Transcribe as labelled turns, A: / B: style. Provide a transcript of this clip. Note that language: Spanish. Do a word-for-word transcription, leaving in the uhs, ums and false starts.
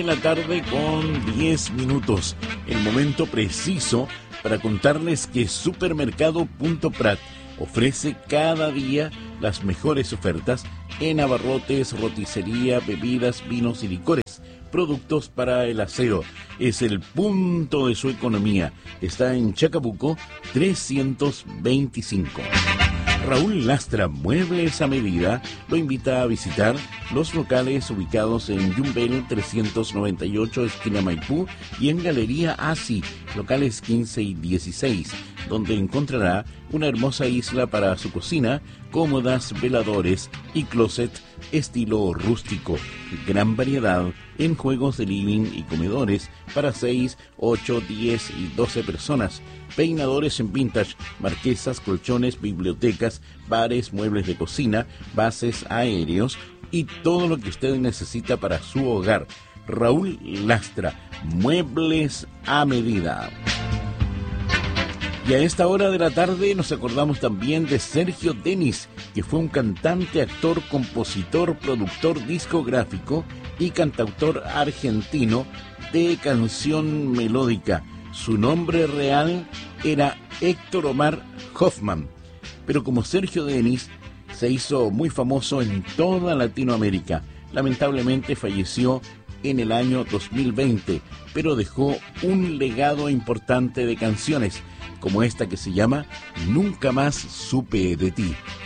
A: de la tarde con diez minutos. El momento preciso para contarles que Supermercado Punto Prat ofrece cada día las mejores ofertas en abarrotes, roticería, bebidas, vinos y licores, productos para el aseo. Es el punto de su economía. Está en Chacabuco trescientos veinticinco. Raúl Lastra Muebles a Medida lo invita a visitar los locales ubicados en Yumbel trescientos noventa y ocho, esquina Maipú, y en Galería Asi, locales quince y dieciséis, donde encontrará una hermosa isla para su cocina, cómodas, veladores y closet estilo rústico. Gran variedad en juegos de living y comedores para seis, ocho, diez y doce personas. Peinadores en vintage, marquesas, colchones, bibliotecas, bares, muebles de cocina, bases aéreos y todo lo que usted necesita para su hogar. Raúl Lastra, Muebles a Medida. Y a esta hora de la tarde nos acordamos también de Sergio Denis, que fue un cantante, actor, compositor, productor discográfico y cantautor argentino de canción melódica. Su nombre real era Héctor Omar Hoffman, pero como Sergio Denis se hizo muy famoso en toda Latinoamérica. Lamentablemente falleció en el año dos mil veinte, pero dejó un legado importante de canciones, como esta que se llama Nunca más supe de ti.